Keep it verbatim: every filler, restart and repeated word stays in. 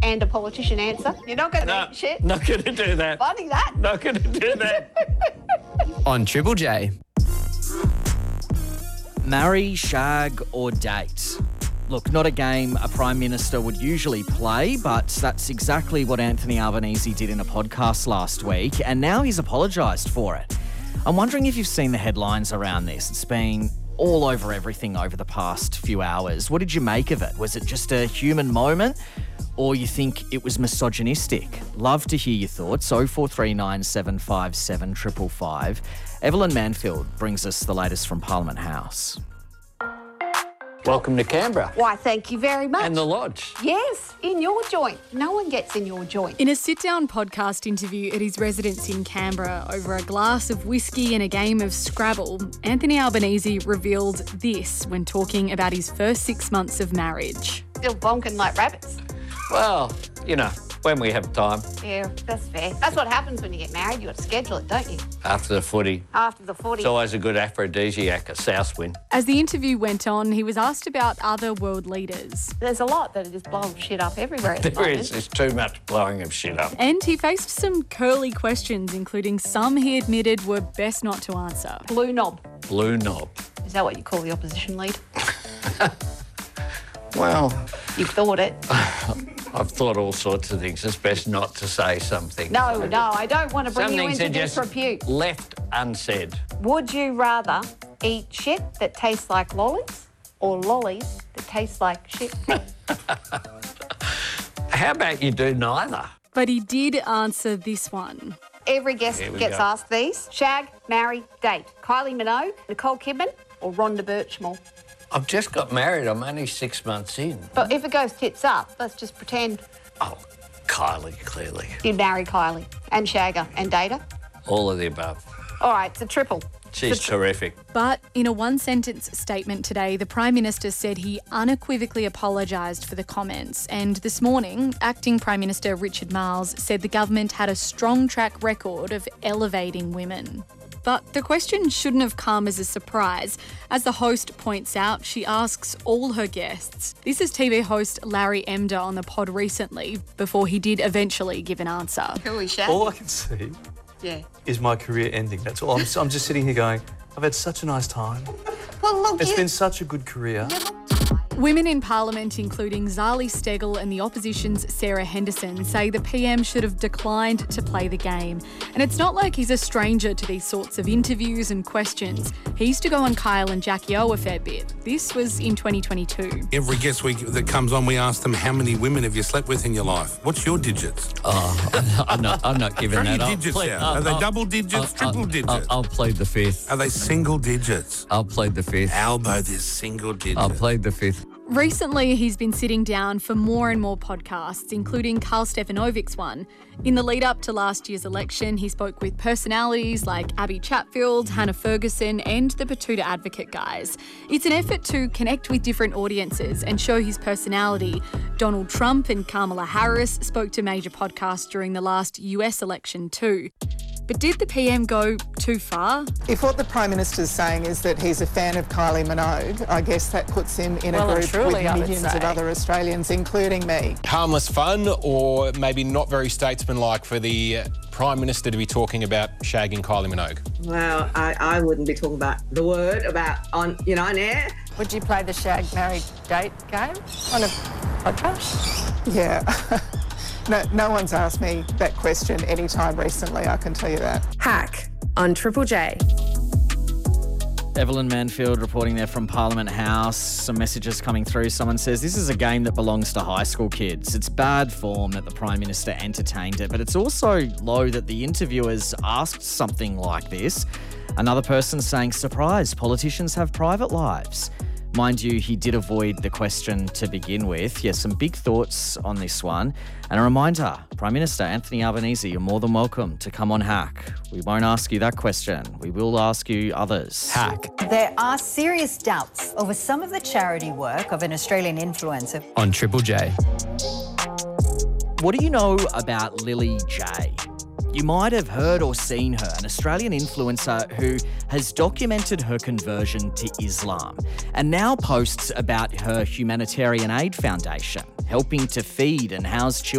and a politician answer. You're not going to No, eat shit. not going to do that. Funny that. Not going to do that. On Triple J. Marry, shag or date? Look, not a game a Prime Minister would usually play, but that's exactly what Anthony Albanese did in a podcast last week, and now he's apologised for it. I'm wondering if you've seen the headlines around this. It's been all over everything over the past few hours. What did you make of it? Was it just a human moment, or you think it was misogynistic? Love to hear your thoughts. oh four three nine, seven five seven, five five five. Evelyn Manfield brings us the latest from Parliament House. Welcome to Canberra. Why, thank you very much. And the lodge. Yes, in your joint. No one gets in your joint. In a sit-down podcast interview at his residence in Canberra over a glass of whiskey and a game of Scrabble, Anthony Albanese revealed this when talking about his first six months of marriage. Still bonking like rabbits. Well, you know, when we have time. Yeah, that's fair. That's what happens when you get married. You've got to schedule it, don't you? After the footy. After the footy. It's always a good aphrodisiac, a south wind. As the interview went on, he was asked about other world leaders. There's a lot that are just blowing shit up everywhere at the There moment. is. There's too much blowing of shit up. And he faced some curly questions, including some he admitted were best not to answer. Blue knob. Blue knob. Is that what you call the opposition lead? Well, You've thought it. I've thought all sorts of things. It's best not to say something. No, no, I don't want to bring Some you things into are just disrepute. left unsaid. Would you rather eat shit that tastes like lollies or lollies that taste like shit? How about you do neither? But he did answer this one. Every guest Here we gets go. asked these. Shag, marry, date. Kylie Minogue, Nicole Kidman or Rhonda Birchmore? I've just got married. I'm only six months in. But if it goes tits up, let's just pretend Oh, Kylie, clearly. you'd marry Kylie and shag her and date her. All of the above. All right, it's a triple. She's It's a tri- terrific. But in a one-sentence statement today, the Prime Minister said he unequivocally apologised for the comments. And this morning, Acting Prime Minister Richard Marles said the government had a strong track record of elevating women. But the question shouldn't have come as a surprise. As the host points out, she asks all her guests. This is T V host Larry Emder on the pod recently, before he did eventually give an answer. Who is shag? All I can see Yeah. is my career ending. That's all. I'm, I'm just sitting here going, I've had such a nice time. Well, look, It's you... been such a good career. Women in Parliament, including Zali Steggall and the opposition's Sarah Henderson, say the P M should have declined to play the game. And it's not like he's a stranger to these sorts of interviews and questions. He used to go on Kyle and Jackie O a fair bit. This was in twenty twenty-two. Every guest week that comes on, we ask them, how many women have you slept with in your life? What's your digits? Oh, I'm not, I'm not giving Throw that your up. digits Please, out. I'll- Are they I'll- double digits, I'll- triple I'll- digits? I'll, I'll plead the fifth. Are they single digits? I'll plead the fifth. Albo, there's single digits. I'll plead the fifth. Recently, he's been sitting down for more and more podcasts, including Karl Stefanovic's one. In the lead up to last year's election, he spoke with personalities like Abby Chatfield, Hannah Ferguson, and the Batuta Advocate guys. It's an effort to connect with different audiences and show his personality. Donald Trump and Kamala Harris spoke to major podcasts during the last U S election too. But did the P M go too far? If what the Prime Minister's saying is that he's a fan of Kylie Minogue, I guess that puts him in Well, a and group truly, I with would millions of say. other Australians, including me. Harmless fun, or maybe not very statesmanlike for the uh, Prime Minister to be talking about shagging Kylie Minogue? Well, I, I wouldn't be talking about the word about on you know on air. Would you play the shag, married, date game on a podcast? Yeah. No, no one's asked me that question any time recently, I can tell you that. Hack on Triple J. Evelyn Manfield reporting there from Parliament House. Some messages coming through. Someone says, this is a game that belongs to high school kids. It's bad form that the Prime Minister entertained it, but it's also low that the interviewers asked something like this. Another person saying, surprise, politicians have private lives. Mind you, he did avoid the question to begin with. Yes, some big thoughts on this one. And a reminder, Prime Minister Anthony Albanese, you're more than welcome to come on Hack. We won't ask you that question. We will ask you others. Hack. There are serious doubts over some of the charity work of an Australian influencer. On Triple J. What do you know about Lily J? You might have heard or seen her, an Australian influencer who has documented her conversion to Islam and now posts about her humanitarian aid foundation, helping to feed and house children